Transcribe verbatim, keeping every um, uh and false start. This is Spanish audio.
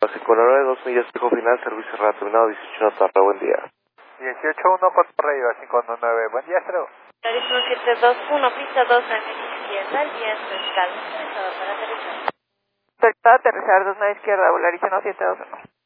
aterrizaje con hora de dos millas, fijo final, servicio terminado, dieciocho Notarra, buen día. dieciocho uno por arriba, cinco nueve, buen día, hasta luego. Turismo siete dos uno, pista dos a la izquierda, el viento es calmo, autorizado para aterrizar. Autorizado a aterrizar dos a la izquierda, Volaris uno siete dos uno.